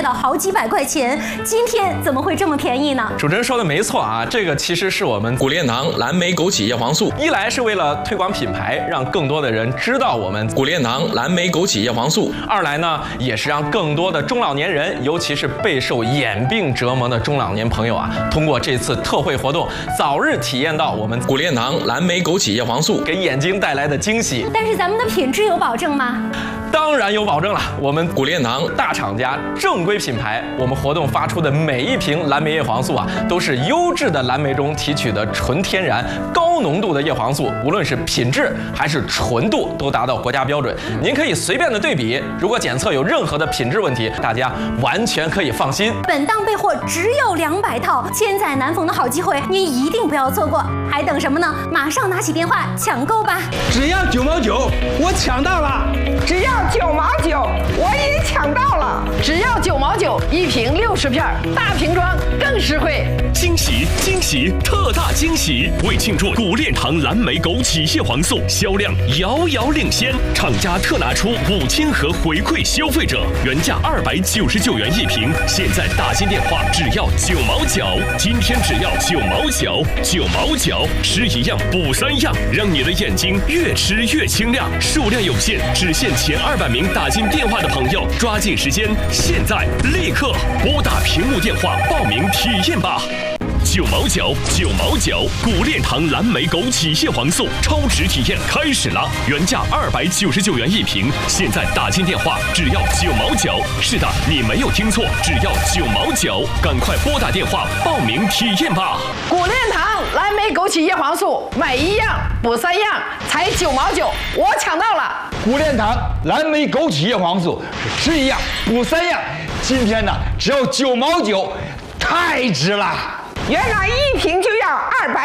要好几百块钱，今天怎么会这么便宜呢？ 主持人说的没错啊，这个其实是我们谷链堂蓝莓枸杞叶黄素， 一来是为了推广品牌，让更多的人知道我们谷链堂蓝莓枸杞叶黄素； 二来呢，也是让更多的中老年人，尤其是备受眼病折磨的中老年朋友啊，通过这次特惠活动，早日体验到我们谷链堂蓝莓枸杞叶黄素给眼睛带来的惊喜。 但是咱们的品质有保证吗？ 当然有保证了，我们谷链堂大厂家正规品牌，我们活动发出的每一瓶蓝莓叶黄素啊，都是优质的蓝莓中提取的纯天然高浓度的叶黄素，无论是品质还是纯度都达到国家标准。您可以随便的对比，如果检测有任何的品质问题，大家完全可以放心。 本档备货只有200套，千载难逢的好机会，您一定不要错过，还等什么呢？马上拿起电话抢购吧！ 只要9毛9，我抢到了！ 只要9毛9，我也抢到了！ 只要9毛9，一瓶60片，大瓶装更实惠。 惊喜惊喜，特大惊喜！为庆祝谷链堂蓝莓枸杞叶黄素销量遥遥领先，厂家特拿出5000盒回馈消费者，原价299元一瓶，现在打进电话只要9毛9，今天只要9毛9，9毛9，吃一样补3样，让你的眼睛越吃越清亮。数量有限，只限前200名打进电话的朋友，抓紧时间，现在立刻拨打屏幕电话报名体验吧。9毛9，9毛9，谷链堂蓝莓枸杞叶黄素超值体验开始了，原价299元一瓶，现在打进电话只要9毛9。是的，你没有听错，只要9毛9，赶快拨打电话报名体验吧。 谷链堂蓝莓枸杞叶黄素，买1样补3样，才9毛9，我抢到了。 谷链堂蓝莓枸杞叶黄素是吃1样补3样，今天呢只要9毛9，太值了！ 原来一瓶就要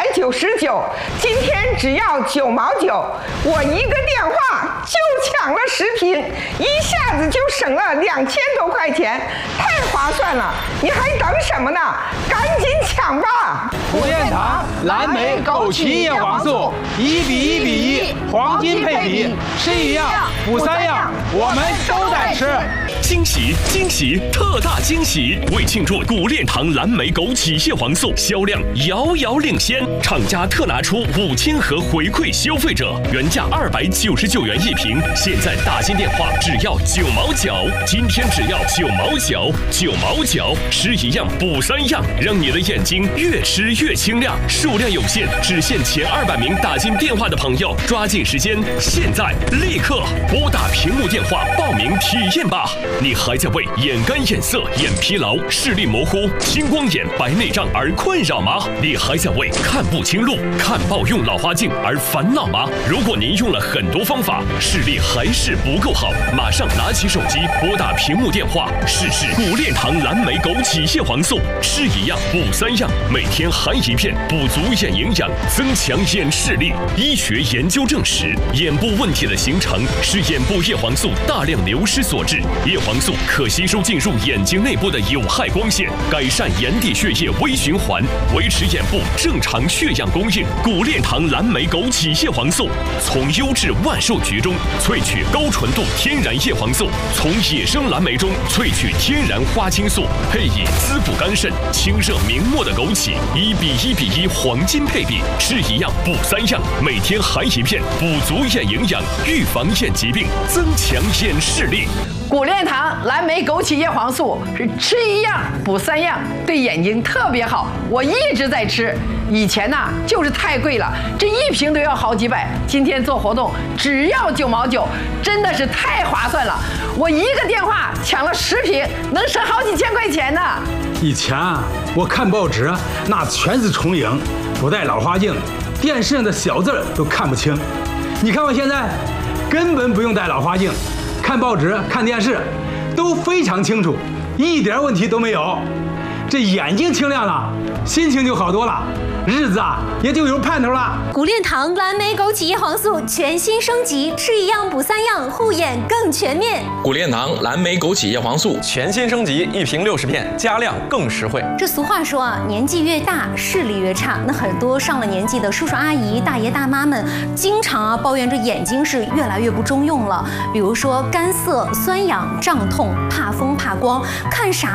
299，今天只要9毛9，我一个电话就抢了10瓶，一下子就省了2000多块钱，太划算了！你还等什么呢？赶紧抢吧！ 谷链堂蓝莓枸杞叶黄素1比1比1，黄金配比，吃1样补3样，我们都在吃。 惊喜惊喜，特大惊喜！为庆祝谷链堂蓝莓枸杞叶黄素销量遥遥领先，厂家特拿出5000盒回馈消费者，原价299元一瓶，现在打进电话只要9毛9，今天只要9毛9，9毛9，吃1样补3样，让你的眼睛越吃越清亮。数量有限，只限前200名打进电话的朋友，抓紧时间，现在立刻拨打屏幕电话报名体验吧。你还在为眼干眼涩、眼疲劳、视力模糊、青光眼、白内障而困扰吗？你还在为看不清路、看报用老花镜而烦恼吗？如果您用了很多方法，视力还是不够好，马上拿起手机拨打屏幕电话，试试谷链堂蓝莓枸杞叶黄素，吃1样补3样，每天含1片，补足眼营养，增强眼视力。医学研究证实，眼部问题的形成是眼部叶黄素大量流失所致。叶黄素可吸收进入眼睛内部的有害光线，改善眼底血液微循环，维持眼部正常血氧供应。谷链堂蓝莓枸杞叶黄素从优质万寿菊中萃取高纯度天然叶黄素，从野生蓝莓中萃取天然花青素，配以滋补肝肾、清热明目的枸杞，1比1比1黄金配比，吃1样补3样，每天含1片，补足眼营养，预防眼疾病，增强眼视力。 谷链堂蓝莓枸杞叶黄素是吃1样补3样，对眼睛特别好，我一直在吃。以前呢就是太贵了，这一瓶都要好几百，今天做活动只要9毛9，真的是太划算了。我一个电话抢了10瓶，能省好几千块钱呢。 以前啊，我看报纸那全是重影，不戴老花镜，电视上的小字都看不清。你看我现在根本不用戴老花镜，看报纸、看电视都非常清楚，一点问题都没有。这眼睛清亮了，心情就好多了，日子啊也就有盼头了。 谷链堂蓝莓枸杞叶黄素全新升级，吃1样补3样，护眼更全面。 谷链堂蓝莓枸杞叶黄素全新升级，一瓶60片，加量更实惠。 这俗话说啊，年纪越大视力越差。那很多上了年纪的叔叔阿姨、大爷大妈们，经常抱怨这眼睛是越来越不中用了。比如说干涩、酸痒、胀痛、怕风、怕光，看啥